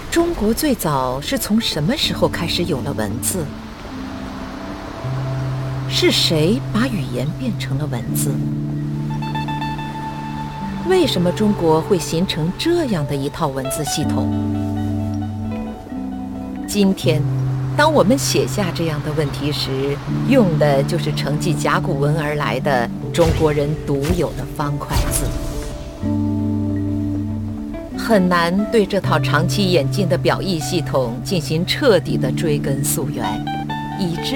中国最早是从什么时候开始有了文字？是谁把语言变成了文字？为什么中国会形成这样的一套文字系统？今天，当我们写下这样的问题时，用的就是承继甲骨文而来的中国人独有的方块字。很难对这套长期演进的表意系统进行彻底的追根溯源，以至